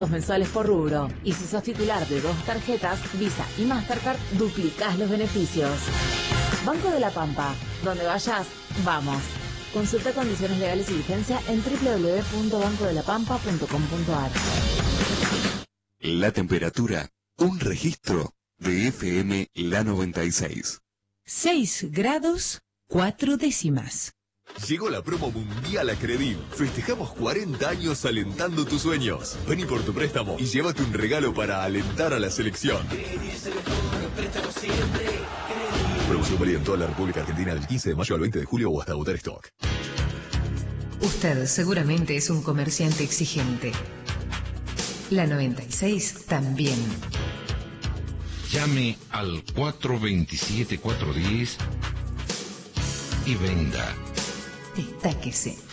mensuales por rubro. Y si sos titular de 2 tarjetas, Visa y Mastercard, duplicás los beneficios. Banco de la Pampa. Donde vayas, vamos. Consulta condiciones legales y vigencia en www.bancodelapampa.com.ar. La temperatura, un registro de FM La 96. 6 grados, 4 décimas. Llegó la promo mundial a Credil. Festejamos 40 años alentando tus sueños. Vení por tu préstamo y llévate un regalo para alentar a la selección. Promoción válida en toda la República Argentina del 15 de mayo al 20 de julio o hasta agotar stock. Usted seguramente es un comerciante exigente. La 96 también. Llame al 427-410 y venda. Destáquese.